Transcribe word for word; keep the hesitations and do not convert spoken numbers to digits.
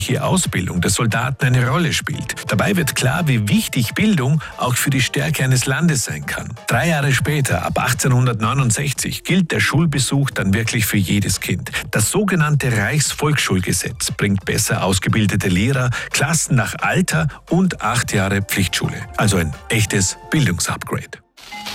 Ausbildung der Soldaten eine Rolle spielt. Dabei wird klar, wie wichtig Bildung auch für die Stärke eines Landes sein kann. Drei Jahre später, ab achtzehnhundertneunundsechzig, gilt der Schulbesuch dann wirklich für jedes Kind. Das sogenannte Reichsvolksschulgesetz bringt besser ausgebildete Lehrer, Klassen nach Alter und acht Jahre Pflichtschule. Also ein echtes Bildungsupgrade.